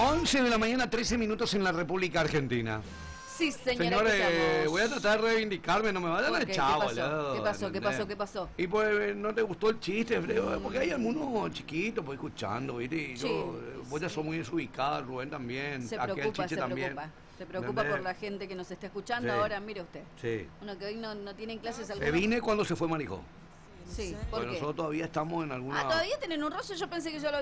11 de la mañana, 13 minutos en la República Argentina. Sí, señora. Señores, voy a tratar de reivindicarme, no me vayan a echar, boludo. ¿Qué pasó? Y pues, ¿no te gustó el chiste, Fredo? Porque hay algunos chiquitos pues escuchando, ¿viste? Y Sí, vos ya sos muy desubicada, Rubén también. Se Aquel preocupa, chiche se también. preocupa. Se preocupa ¿Entendés? por la gente que nos está escuchando. Sí. Ahora, mire usted. Sí. Uno que hoy no tiene clases Se algunas. vine cuando se fue Marijó. Sí, ¿por Porque qué? nosotros todavía estamos en alguna... Ah, ¿todavía tienen un roce? Yo pensé que yo lo